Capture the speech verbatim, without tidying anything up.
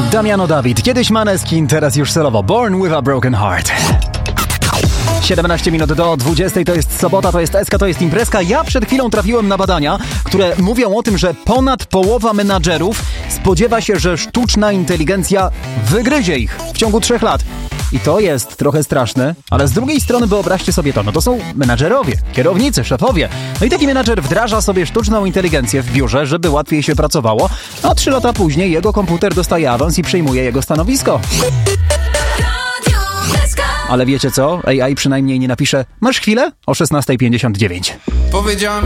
Damiano David, kiedyś Maneskin, teraz już solowo. Born with a Broken Heart. siedemnaście minut do dwudziestej, to jest sobota, to jest Eska, to jest imprezka. Ja przed chwilą trafiłem na badania, które mówią o tym, że ponad połowa menadżerów spodziewa się, że sztuczna inteligencja wygryzie ich w ciągu trzech lat. I to jest trochę straszne, ale z drugiej strony wyobraźcie sobie to, no to są menadżerowie, kierownicy, szefowie. No i taki menadżer wdraża sobie sztuczną inteligencję w biurze, żeby łatwiej się pracowało, a trzy lata później jego komputer dostaje awans i przejmuje jego stanowisko. Ale wiecie co? A I przynajmniej nie napisze: masz chwilę? O szesnasta pięćdziesiąt dziewięć. Powiedziała mi